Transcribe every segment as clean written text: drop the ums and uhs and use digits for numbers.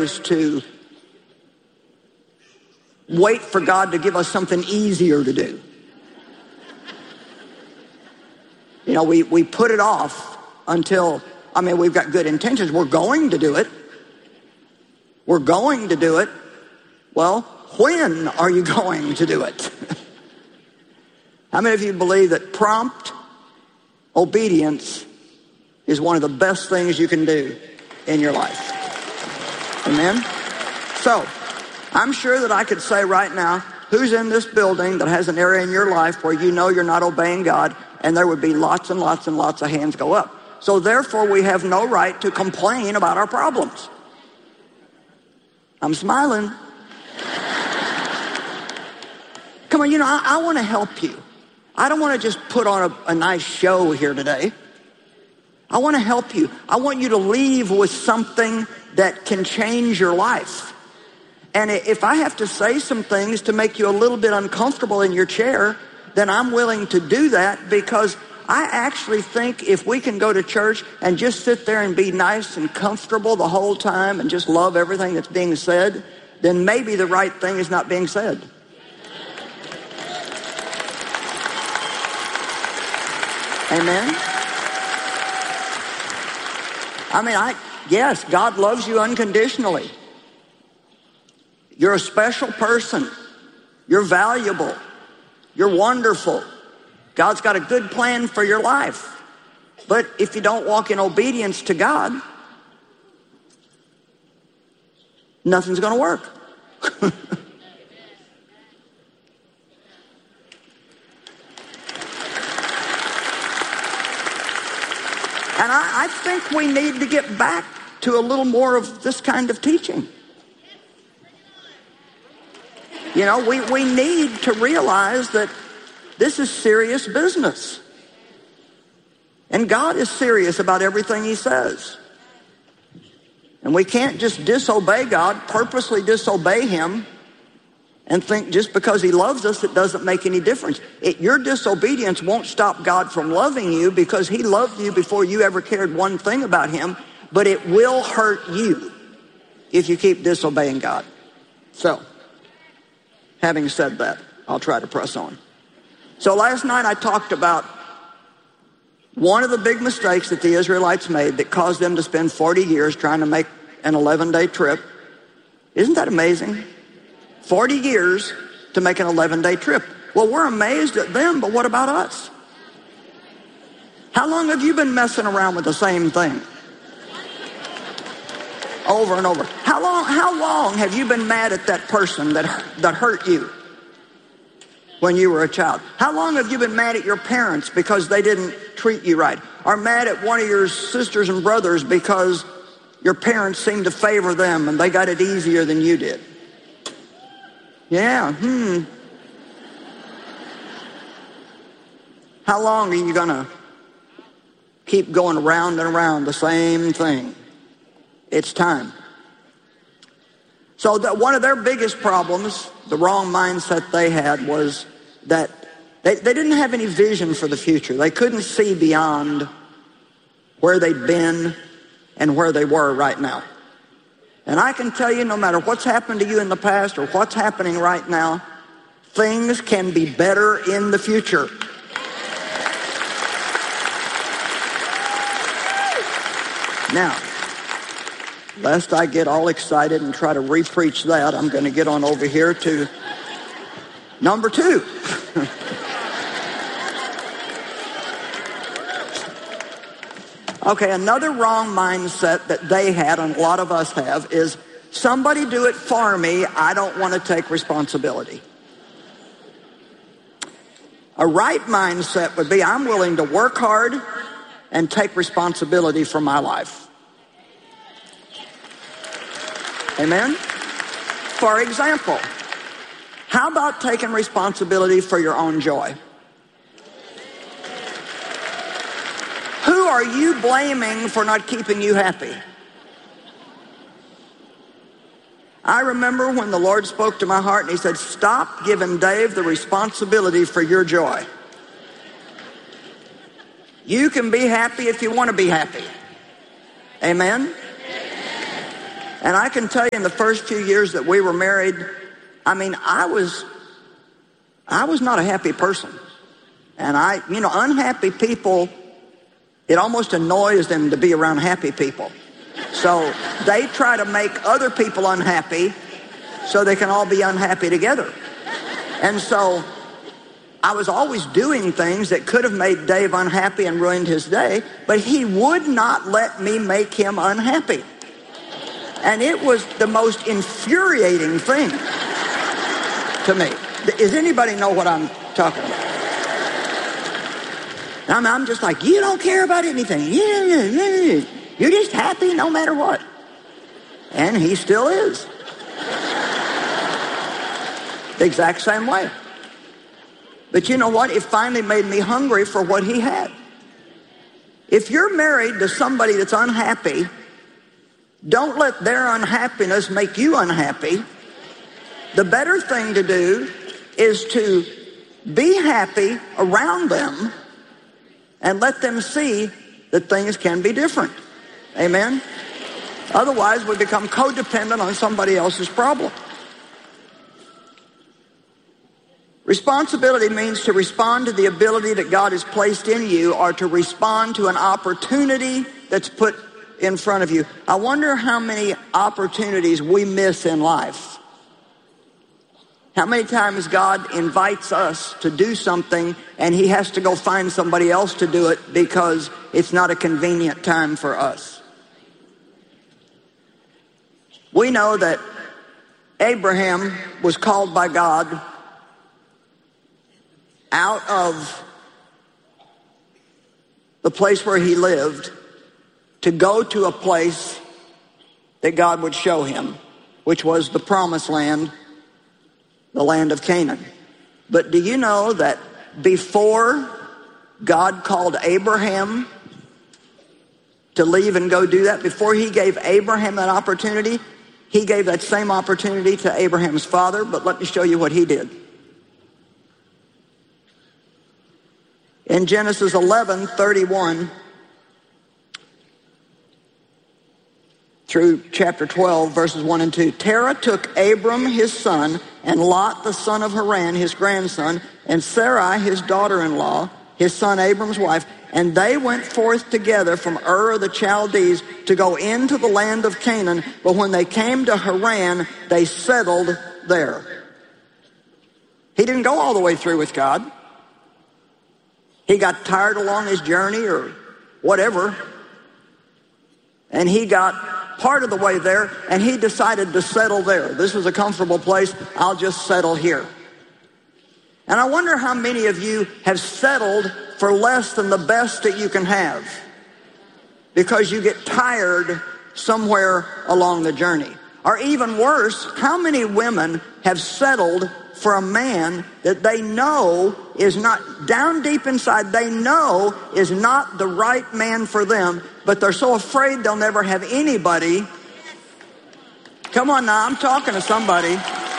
ways to wait for God to give us something easier to do. You know, we put it off until, we've got good intentions. We're going to do it. We're going to do it. Well, when are you going to do it? How many of you believe that prompt obedience is one of the best things you can do in your life? Amen? So, I'm sure that I could say right now, who's in this building that has an area in your life where you know you're not obeying God, and there would be lots and lots and lots of hands go up. So therefore, we have no right to complain about our problems. I'm smiling. Come on, I want to help you. I don't want to just put on a nice show here today. I want to help you. I want you to leave with something that can change your life. And if I have to say some things to make you a little bit uncomfortable in your chair, then I'm willing to do that, because I actually think if we can go to church and just sit there and be nice and comfortable the whole time and just love everything that's being said, then maybe the right thing is not being said. Amen? Yes, God loves you unconditionally. You're a special person. You're valuable. You're wonderful. God's got a good plan for your life. But if you don't walk in obedience to God, nothing's going to work. And I think we need to get back to a little more of this kind of teaching. You know, we need to realize that this is serious business. And God is serious about everything He says. And we can't just disobey God, purposely disobey Him, and think just because He loves us, it doesn't make any difference. Your disobedience won't stop God from loving you, because He loved you before you ever cared one thing about Him, but it will hurt you if you keep disobeying God. So, having said that, I'll try to press on. So last night I talked about one of the big mistakes that the Israelites made that caused them to spend 40 years trying to make an 11-day trip. Isn't that amazing? 40 years to make an 11-day trip. Well, we're amazed at them, but what about us? How long have you been messing around with the same thing? Over and over. How long have you been mad at that person that hurt you when you were a child? How long have you been mad at your parents because they didn't treat you right? Or mad at one of your sisters and brothers because your parents seemed to favor them and they got it easier than you did? Yeah, How long are you going to keep going around and around the same thing? It's time. So one of their biggest problems, the wrong mindset they had, was that they didn't have any vision for the future. They couldn't see beyond where they'd been and where they were right now. And I can tell you, no matter what's happened to you in the past or what's happening right now, things can be better in the future. Now, lest I get all excited and try to re-preach that, I'm going to get on over here to number 2. Okay, another wrong mindset that they had, and a lot of us have, is somebody do it for me, I don't want to take responsibility. A right mindset would be, I'm willing to work hard and take responsibility for my life. Amen? For example, how about taking responsibility for your own joy? Who are you blaming for not keeping you happy? I remember when the Lord spoke to my heart and He said, stop giving Dave the responsibility for your joy. You can be happy if you want to be happy. Amen? And I can tell you in the first few years that we were married, I mean, I was not a happy person. And unhappy people, it almost annoys them to be around happy people. So they try to make other people unhappy so they can all be unhappy together. And so I was always doing things that could have made Dave unhappy and ruined his day, but he would not let me make him unhappy. And it was the most infuriating thing to me. Does anybody know what I'm talking about? I'm just like, you don't care about anything. You're just happy no matter what. And he still is. The exact same way. But you know what? It finally made me hungry for what he had. If you're married to somebody that's unhappy, don't let their unhappiness make you unhappy. The better thing to do is to be happy around them and let them see that things can be different. Amen? Otherwise, we become codependent on somebody else's problem. Responsibility means to respond to the ability that God has placed in you or to respond to an opportunity that's put in front of you. I wonder how many opportunities we miss in life. How many times God invites us to do something and he has to go find somebody else to do it because it's not a convenient time for us. We know that Abraham was called by God out of the place where he lived to go to a place that God would show him, which was the promised land, the land of Canaan. But do you know that before God called Abraham to leave and go do that, before he gave Abraham that opportunity, he gave that same opportunity to Abraham's father? But let me show you what he did. In Genesis 11:31 through chapter 12, verses 1 and 2, Terah took Abram his son, and Lot the son of Haran his grandson, and Sarai his daughter-in-law, his son Abram's wife, and they went forth together from Ur of the Chaldees to go into the land of Canaan. But when they came to Haran, they settled there. He didn't go all the way through with God. He got tired along his journey or whatever, and he got part of the way there, and he decided to settle there. This is a comfortable place. I'll just settle here. And I wonder how many of you have settled for less than the best that you can have because you get tired somewhere along the journey. Or even worse, how many women have settled for a man that they know is not, down deep inside, they know is not the right man for them, but they're so afraid they'll never have anybody. Come on now, I'm talking to somebody.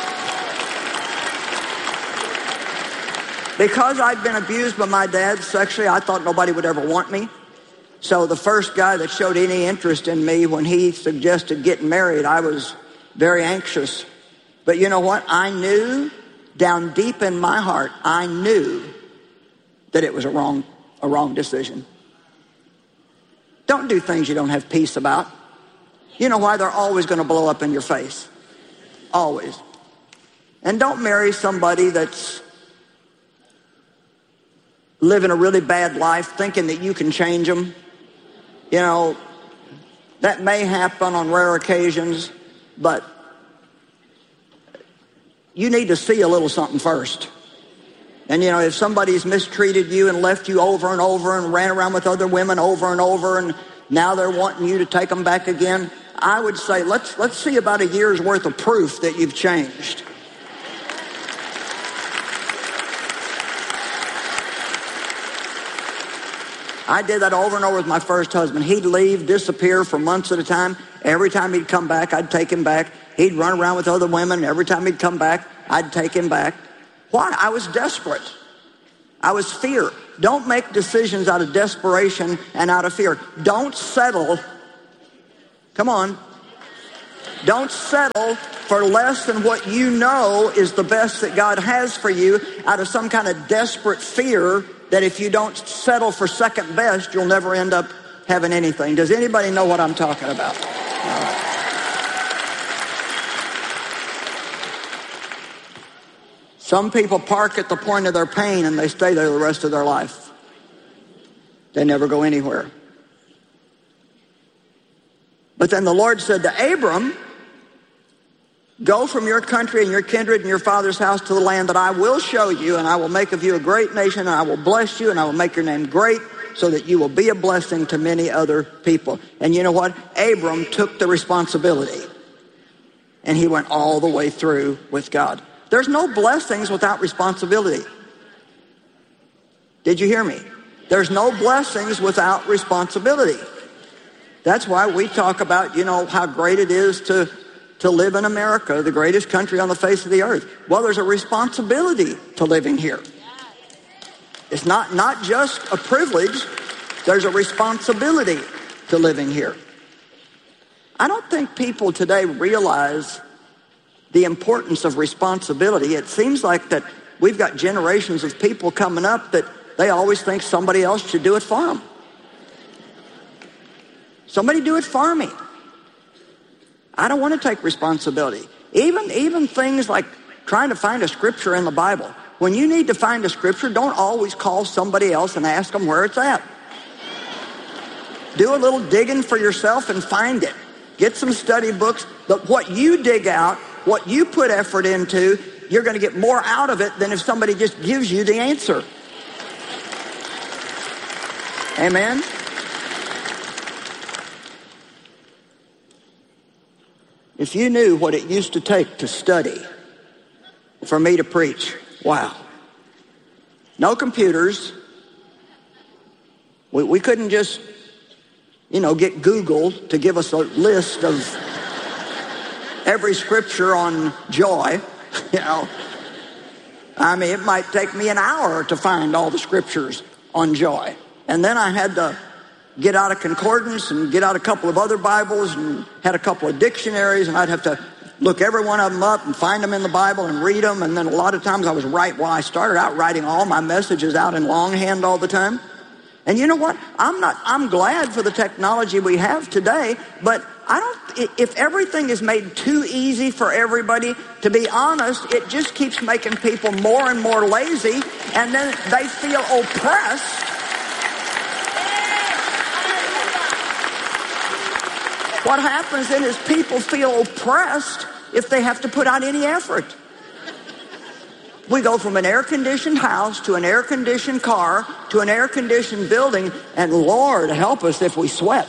Because I'd been abused by my dad sexually, I thought nobody would ever want me. So the first guy that showed any interest in me, when he suggested getting married, I was very anxious. But you know what? I knew down deep in my heart, I knew that it was a wrong decision. Don't do things you don't have peace about. You know why? They're always going to blow up in your face. Always. And don't marry somebody that's living a really bad life thinking that you can change them. You know, that may happen on rare occasions, but you need to see a little something first. And you know, if somebody's mistreated you and left you over and over and ran around with other women over and over, and now they're wanting you to take them back again, I would say let's see about a year's worth of proof that you've changed. I did that over and over with my first husband. He'd leave, disappear for months at a time. Every time he'd come back, I'd take him back. He'd run around with other women. Every time he'd come back, I'd take him back. Why? I was desperate. I was fear. Don't make decisions out of desperation and out of fear. Don't settle. Come on. Don't settle for less than what you know is the best that God has for you out of some kind of desperate fear that if you don't settle for second best, you'll never end up having anything. Does anybody know what I'm talking about? All right. Some people park at the point of their pain and they stay there the rest of their life. They never go anywhere. But then the Lord said to Abram, go from your country and your kindred and your father's house to the land that I will show you, and I will make of you a great nation, and I will bless you, and I will make your name great, so that you will be a blessing to many other people. And you know what? Abram took the responsibility, and he went all the way through with God. There's no blessings without responsibility. Did you hear me? There's no blessings without responsibility. That's why we talk about, how great it is to live in America, the greatest country on the face of the earth. Well, there's a responsibility to living here. It's not just a privilege. There's a responsibility to living here. I don't think people today realize the importance of responsibility. It seems like that we've got generations of people coming up that they always think somebody else should do it for them. Somebody do it for me. I don't want to take responsibility. Even things like trying to find a scripture in the Bible. When you need to find a scripture, don't always call somebody else and ask them where it's at. Do a little digging for yourself and find it. Get some study books. But what you dig out, what you put effort into, you're going to get more out of it than if somebody just gives you the answer. Amen? If you knew what it used to take to study for me to preach, wow. No computers. We couldn't just, get Google to give us a list of every scripture on joy. It might take me an hour to find all the scriptures on joy. And then I had to get out a concordance and get out a couple of other Bibles and had a couple of dictionaries, and I'd have to look every one of them up and find them in the Bible and read them. And then a lot of times I started out writing all my messages out in longhand all the time. And you know what? I'm glad for the technology we have today, but if everything is made too easy for everybody, to be honest, it just keeps making people more and more lazy, and then they feel oppressed. What happens then is people feel oppressed if they have to put out any effort. We go from an air-conditioned house to an air-conditioned car to an air-conditioned building, and Lord help us if we sweat.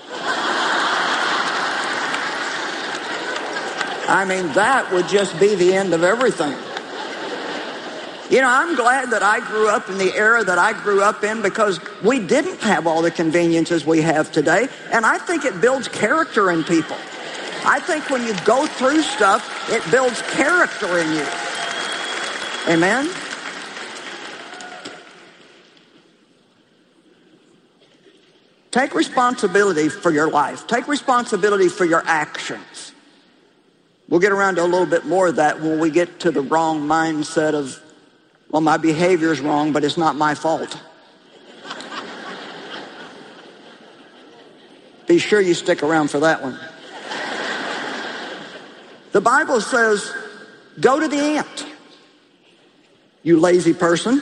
That would just be the end of everything. I'm glad that I grew up in the era that I grew up in, because we didn't have all the conveniences we have today, and I think it builds character in people. I think when you go through stuff, it builds character in you. Amen? Take responsibility for your life. Take responsibility for your actions. We'll get around to a little bit more of that when we get to the wrong mindset of, well, my behavior is wrong, but it's not my fault. Be sure you stick around for that one. The Bible says, go to the ant, you lazy person.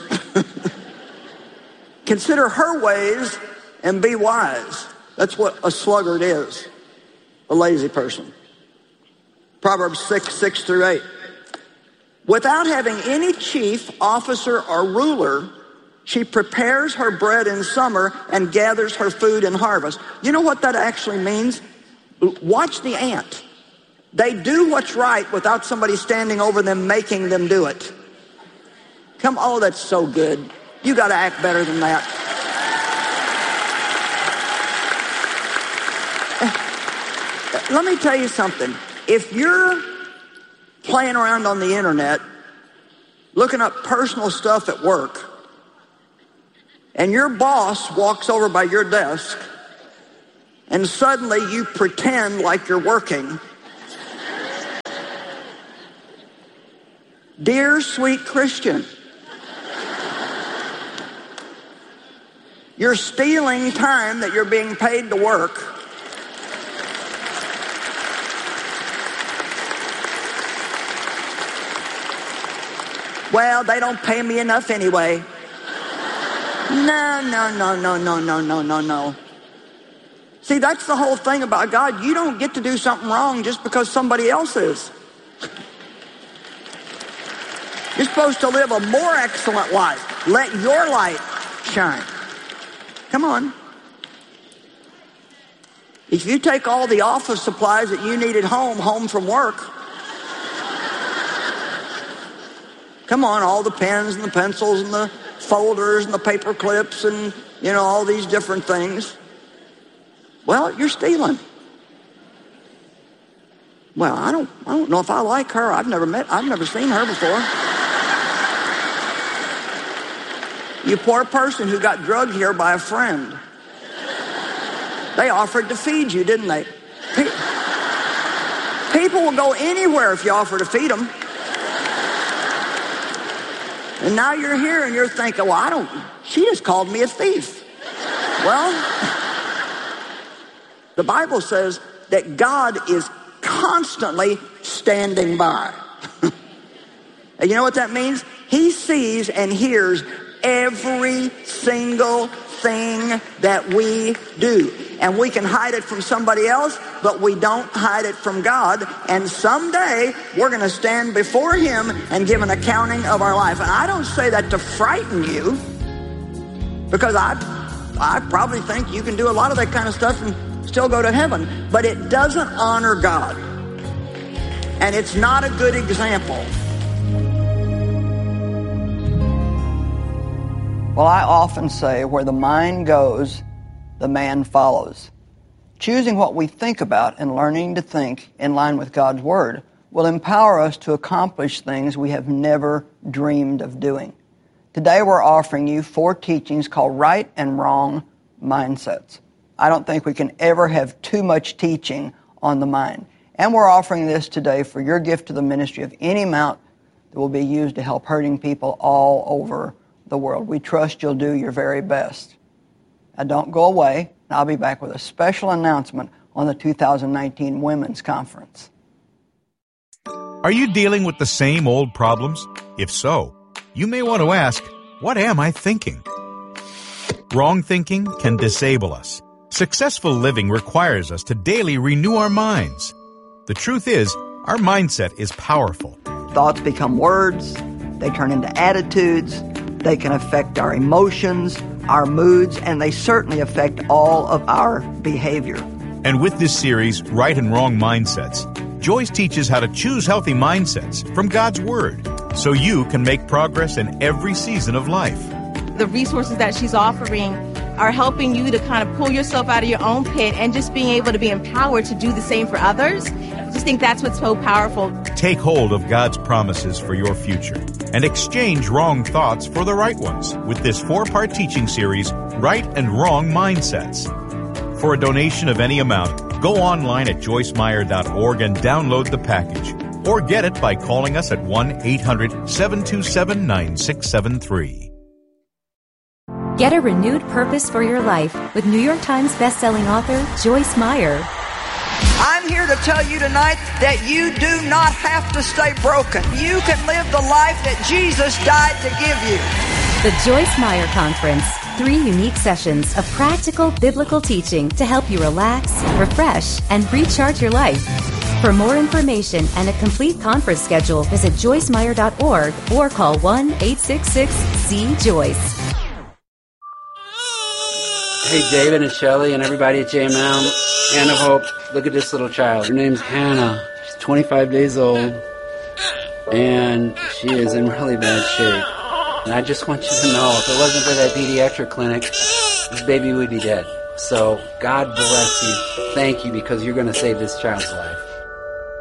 Consider her ways and be wise. That's what a sluggard is, a lazy person. Proverbs 6:6-8. Without having any chief, officer, or ruler, she prepares her bread in summer and gathers her food in harvest. You know what that actually means? Watch the ant. They do what's right without somebody standing over them making them do it. Oh, that's so good. You got to act better than that. Let me tell you something. If you're playing around on the internet, looking up personal stuff at work, and your boss walks over by your desk, and suddenly you pretend like you're working Dear sweet Christian, you're stealing time that you're being paid to work. Well, they don't pay me enough anyway. No. See, that's the whole thing about God. You don't get to do something wrong just because somebody else is. You're supposed to live a more excellent life. Let your light shine. Come on. If you take all the office supplies that you need at home from work, come on, all the pens and the pencils and the folders and the paper clips and, all these different things. Well, you're stealing. Well, I don't know if I like her. I've never seen her before. You poor person who got drugged here by a friend. They offered to feed you, didn't they? People will go anywhere if you offer to feed them. And now you're here and you're thinking, well, she just called me a thief. Well, the Bible says that God is constantly standing by. And you know what that means? He sees and hears every single thing that we do. And we can hide it from somebody else, but we don't hide it from God. And someday we're going to stand before Him and give an accounting of our life. And I don't say that to frighten you, because I probably think you can do a lot of that kind of stuff and still go to heaven. But it doesn't honor God. And it's not a good example. Well, I often say where the mind goes, the man follows. Choosing what we think about and learning to think in line with God's Word will empower us to accomplish things we have never dreamed of doing. Today we're offering you 4 teachings called Right and Wrong Mindsets. I don't think we can ever have too much teaching on the mind. And we're offering this today for your gift to the ministry of any amount that will be used to help hurting people all over the world. We trust you'll do your very best. Now don't go away. I'll be back with a special announcement on the 2019 Women's Conference. Are you dealing with the same old problems? If so, you may want to ask, what am I thinking? Wrong thinking can disable us. Successful living requires us to daily renew our minds. The truth is, our mindset is powerful. Thoughts become words. They turn into attitudes. They can affect our emotions, our moods, and they certainly affect all of our behavior. And with this series, Right and Wrong Mindsets, Joyce teaches how to choose healthy mindsets from God's Word so you can make progress in every season of life. The resources that she's offering are helping you to kind of pull yourself out of your own pit and just being able to be empowered to do the same for others. I just think that's what's so powerful. Take hold of God's promises for your future and exchange wrong thoughts for the right ones with this 4-part teaching series, Right and Wrong Mindsets. For a donation of any amount, go online at joycemeyer.org and download the package, or get it by calling us at 1-800-727-9673. Get a renewed purpose for your life with New York Times bestselling author Joyce Meyer. I'm here to tell you tonight that you do not have to stay broken. You can live the life that Jesus died to give you. The Joyce Meyer Conference. 3 unique sessions of practical biblical teaching to help you relax, refresh, and recharge your life. For more information and a complete conference schedule, visit joycemeyer.org or call 1-866-SEE-JOYCE. Hey, David and Shelley and everybody at JML, Anna Hope, look at this little child. Her name's Hannah. She's 25 days old, and she is in really bad shape. And I just want you to know, if it wasn't for that pediatric clinic, this baby would be dead. So God bless you. Thank you, because you're going to save this child's life.